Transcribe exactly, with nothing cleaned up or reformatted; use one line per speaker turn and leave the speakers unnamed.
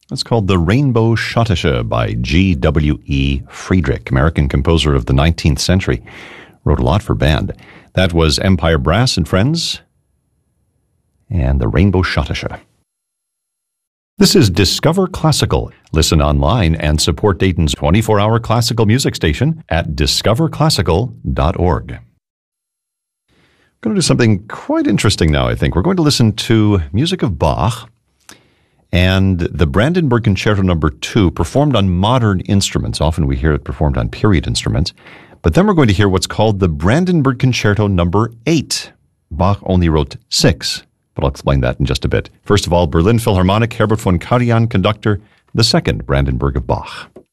It's called The Rainbow Schottische by G W E Friedrich, American composer of the nineteenth century. Wrote a lot for band. That was Empire Brass and Friends and The Rainbow Schottische. This is Discover Classical. Listen online and support Dayton's twenty-four hour classical music station at discover classical dot org. I'm going to do something quite interesting now, I think. We're going to listen to music of Bach and the Brandenburg Concerto Number two, performed on modern instruments. Often we hear it performed on period instruments. But then we're going to hear what's called the Brandenburg Concerto Number eight. Bach only wrote six, but I'll explain that in just a bit. First of all, Berlin Philharmonic, Herbert von Karajan, conductor, the second Brandenburg of Bach.